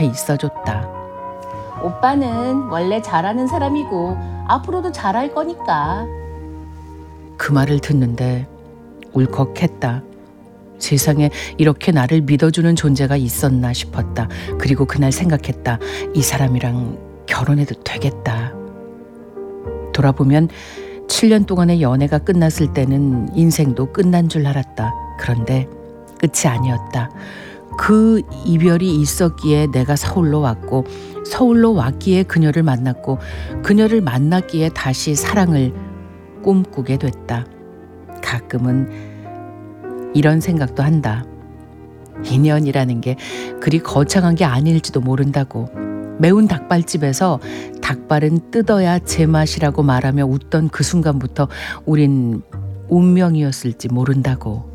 옆에 있어줬다. 오빠는 원래 잘하는 사람이고 앞으로도 잘할 거니까. 그 말을 듣는데 울컥했다. 세상에 이렇게 나를 믿어주는 존재가 있었나 싶었다. 그리고 그날 생각했다. 이 사람이랑 결혼해도 되겠다. 돌아보면 7년 동안의 연애가 끝났을 때는 인생도 끝난 줄 알았다. 그런데 끝이 아니었다. 그 이별이 있었기에 내가 서울로 왔고, 서울로 왔기에 그녀를 만났고, 그녀를 만났기에 다시 사랑을 꿈꾸게 됐다. 가끔은 이런 생각도 한다. 인연이라는 게 그리 거창한 게 아닐지도 모른다고. 매운 닭발집에서 닭발은 뜯어야 제맛이라고 말하며 웃던 그 순간부터 우린 운명이었을지 모른다고.